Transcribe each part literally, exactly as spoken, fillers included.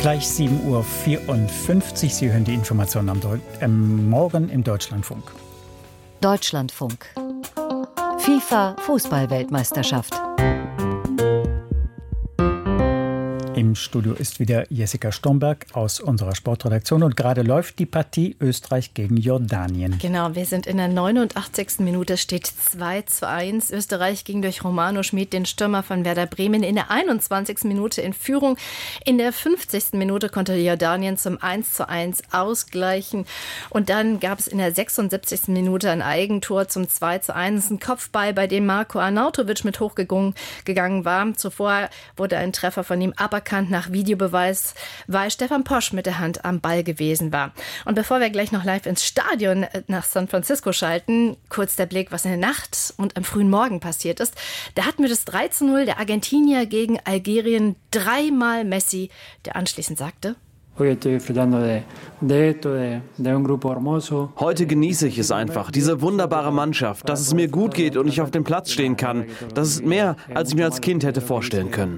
Gleich sieben Uhr vierundfünfzig. Sie hören die Informationen am Deu- äh, Morgen im Deutschlandfunk. Deutschlandfunk. FIFA-Fußball-Weltmeisterschaft. Im Studio ist wieder Jessica Stomberg aus unserer Sportredaktion und gerade läuft die Partie Österreich gegen Jordanien. Genau, wir sind in der neunundachtzigsten Minute, steht zwei zu eins. Österreich ging durch Romano Schmid, den Stürmer von Werder Bremen, in der einundzwanzigsten Minute in Führung. In der fünfzigsten Minute konnte Jordanien zum eins zu eins ausgleichen. Und dann gab es in der sechsundsiebzigsten Minute ein Eigentor zum zwei zu eins. Ein Kopfball, bei dem Marko Arnautovic mit hochgegangen war. Zuvor wurde ein Treffer von ihm aberkannt nach Videobeweis, weil Stefan Posch mit der Hand am Ball gewesen war. Und bevor wir gleich noch live ins Stadion nach San Francisco schalten, kurz der Blick, was in der Nacht und am frühen Morgen passiert ist. Da hatten wir das drei zu null der Argentinier gegen Algerien, dreimal Messi, der anschließend sagte: Heute genieße ich es einfach, diese wunderbare Mannschaft, dass es mir gut geht und ich auf dem Platz stehen kann. Das ist mehr, als ich mir als Kind hätte vorstellen können.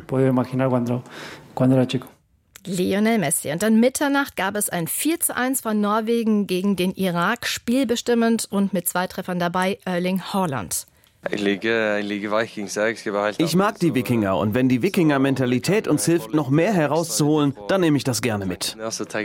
Lionel Messi. Und dann Mitternacht gab es ein vier zu eins von Norwegen gegen den Irak, spielbestimmend und mit zwei Treffern dabei Erling Haaland. Ich liege, ich liege Vikings. Ich mag die Wikinger und wenn die Wikinger-Mentalität uns hilft, noch mehr herauszuholen, dann nehme ich das gerne mit.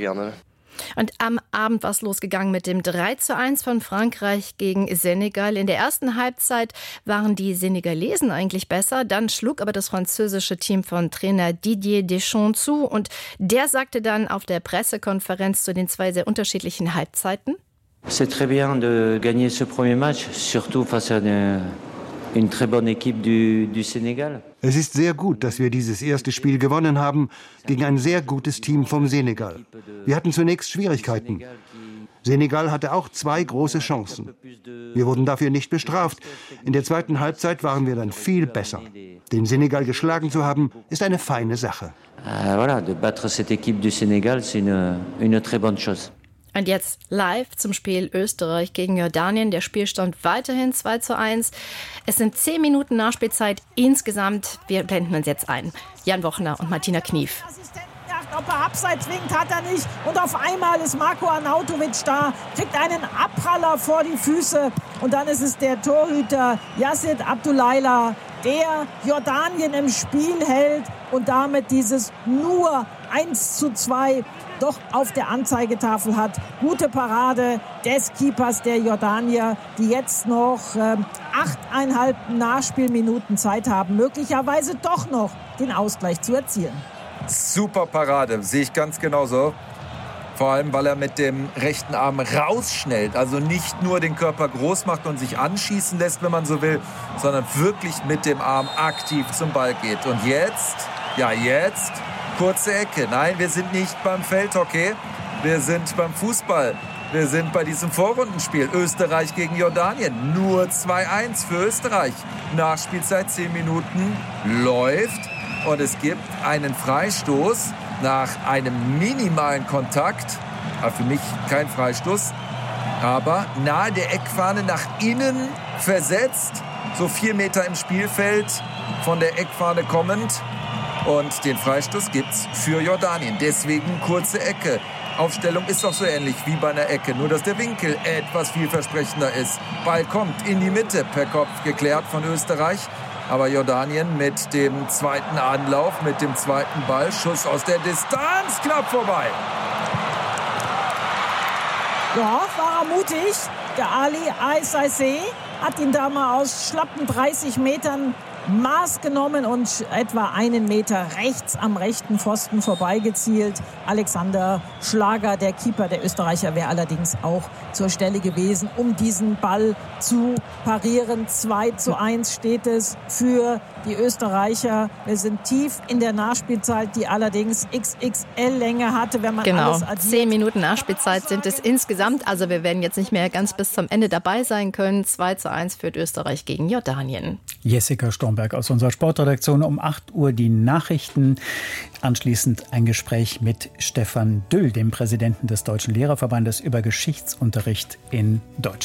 Und am Abend war es losgegangen mit dem drei zu eins von Frankreich gegen Senegal. In der ersten Halbzeit waren die Senegalesen eigentlich besser. Dann schlug aber das französische Team von Trainer Didier Deschamps zu. Und der sagte dann auf der Pressekonferenz zu den zwei sehr unterschiedlichen Halbzeiten: C'est très bien de gagner ce premier match, surtout face à une, une très bonne équipe du, du Sénégal. Es ist sehr gut, dass wir dieses erste Spiel gewonnen haben gegen ein sehr gutes Team vom Senegal. Wir hatten zunächst Schwierigkeiten. Senegal hatte auch zwei große Chancen. Wir wurden dafür nicht bestraft. In der zweiten Halbzeit waren wir dann viel besser. Den Senegal geschlagen zu haben, ist eine feine Sache. Uh, voilà, de battre cette équipe du Sénégal, c'est une, une très bonne chose. Und jetzt live zum Spiel Österreich gegen Jordanien. Der Spielstand weiterhin zwei zu eins. Es sind zehn Minuten Nachspielzeit insgesamt. Wir blenden uns jetzt ein. Jan Wochner und Martina Knief. Ob er abseits winkt, hat er nicht. Und auf einmal ist Marko Arnautovic da, kriegt einen Abpraller vor die Füße. Und dann ist es der Torhüter Yacine Abdoulaye, der Jordanien im Spiel hält und damit dieses nur eins zu zwei doch auf der Anzeigetafel hat. Gute Parade des Keepers der Jordanier, die jetzt noch äh, achteinhalb Nachspielminuten Zeit haben, möglicherweise doch noch den Ausgleich zu erzielen. Super Parade, sehe ich ganz genauso. Vor allem, weil er mit dem rechten Arm rausschnellt. Also nicht nur den Körper groß macht und sich anschießen lässt, wenn man so will, sondern wirklich mit dem Arm aktiv zum Ball geht. Und jetzt, ja jetzt, kurze Ecke. Nein, wir sind nicht beim Feldhockey, wir sind beim Fußball. Wir sind bei diesem Vorrundenspiel Österreich gegen Jordanien. Nur zwei eins für Österreich. Nachspielzeit zehn Minuten läuft. Und es gibt einen Freistoß nach einem minimalen Kontakt. Aber für mich kein Freistoß. Aber nahe der Eckfahne nach innen versetzt. So vier Meter im Spielfeld von der Eckfahne kommend. Und den Freistoß gibt's für Jordanien. Deswegen kurze Ecke. Aufstellung ist doch so ähnlich wie bei einer Ecke. Nur dass der Winkel etwas vielversprechender ist. Ball kommt in die Mitte. Per Kopf geklärt von Österreich. Aber Jordanien mit dem zweiten Anlauf, mit dem zweiten Ball, Schuss aus der Distanz, knapp vorbei. Ja, war er mutig. Der Ali Aissase hat ihn da mal aus schlappen dreißig Metern Maß genommen und etwa einen Meter rechts am rechten Pfosten vorbeigezielt. Alexander Schlager, der Keeper der Österreicher, wäre allerdings auch zur Stelle gewesen, um diesen Ball zu parieren. zwei zu eins steht es für die Österreicher. Wir sind tief in der Nachspielzeit, die allerdings X X L-Länge hatte, wenn man genau. alles addiert. Zehn Minuten Nachspielzeit sind es insgesamt. Also wir werden jetzt nicht mehr ganz bis zum Ende dabei sein können. zwei zu eins führt Österreich gegen Jordanien. Jessica Stomberg aus unserer Sportredaktion. Um acht Uhr die Nachrichten. Anschließend ein Gespräch mit Stefan Düll, dem Präsidenten des Deutschen Lehrerverbandes, über Geschichtsunterricht in Deutschland.